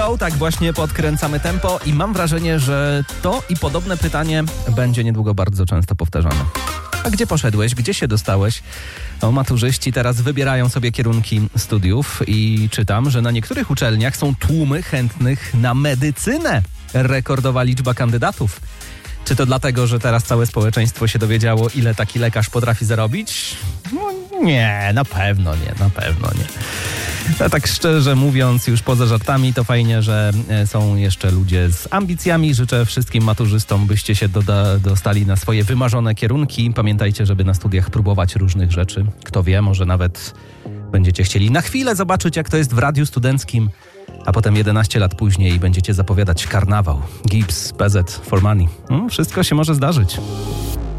go, tak właśnie podkręcamy tempo i mam wrażenie, że to i podobne pytanie będzie niedługo bardzo często powtarzane. A gdzie poszedłeś? Gdzie się dostałeś? Maturzyści teraz wybierają sobie kierunki studiów i czytam, że na niektórych uczelniach są tłumy chętnych na medycynę. Rekordowa liczba kandydatów. Czy to dlatego, że teraz całe społeczeństwo się dowiedziało, ile taki lekarz potrafi zarobić? No nie, na pewno nie. A tak szczerze mówiąc, już poza żartami, to fajnie, że są jeszcze ludzie z ambicjami. Życzę wszystkim maturzystom, byście się dostali na swoje wymarzone kierunki. Pamiętajcie, żeby na studiach próbować różnych rzeczy. Kto wie, może nawet będziecie chcieli na chwilę zobaczyć, jak to jest w radiu studenckim, a potem 11 lat później będziecie zapowiadać karnawał. Gibbs, PZ, For Money. Wszystko się może zdarzyć.